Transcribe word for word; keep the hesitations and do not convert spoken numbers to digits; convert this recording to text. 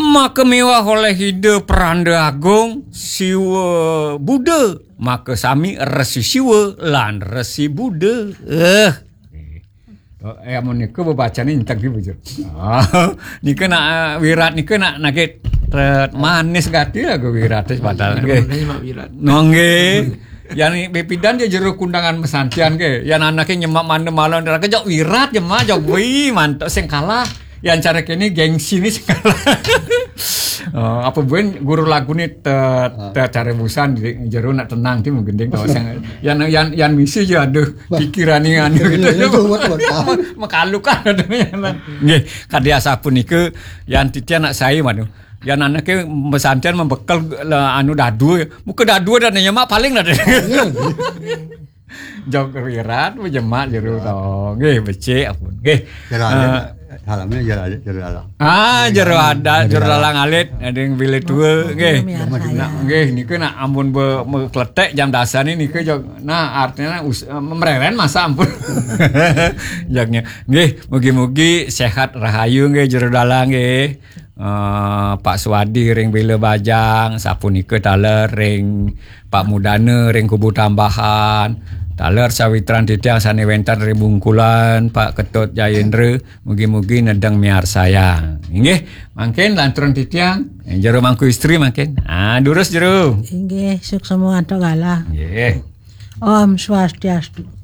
maka mewah oleh hidup Pranda Agung siwa Buddha, maka sami resi siwa lan resi Buddha. Eh. Eh amun niku bebacane entek ki bujur. Ah, niku nak wirat niku nak nakit manis gati lagu wirat padahal nggih. Nggih. Yang bepidan dia jero kundangan mesantian ke. Yang anaknya nyemak mandem malam ndara kejok wirat nyemak jok wih mantap sing kalah. Yang cara kene gengsi ni sing kalah. Oh, apa buen guru lagu ni ter ter cara busan jero nak tenang ti mungkin ding tau sing yang yang yang misi je aduh pikiran ni anu gitu. Makalu kan nggih kadia sapun niku yang titian nak saya manu. Ya anaknya mesantian membekal anu dadu, muka dadu dan nyemak paling lah. Jauh kewirat, menyemak jeru tong, gih becek apun, gih. Halamnya jeru jeru alang. Ah jeru ada jeru alang alit, ada yang bilik dua, gih. Gih, niku nak ampun bekletek jam dasar ni niku jauh. Nah artinya mereren masa ampun. Jagnya, gih, mugi-mugi sehat rahayu gih jeru alang gih. Uh, Pak Suwadi ring Bila Bajang, sapunika taler ring Pak Mudana ring Kubu Tambahan, taler Sawitran Titiang sane wentan ring Bungkulan, Pak Ketut Jayendra, mugi-mugi nedeng miar sayang. Nggih, mangken lanturan Titiang, jero mangku istri mangken. Ah, durus jero. Nggih, suk semua tok galah. Nggih. Om Swastiastu.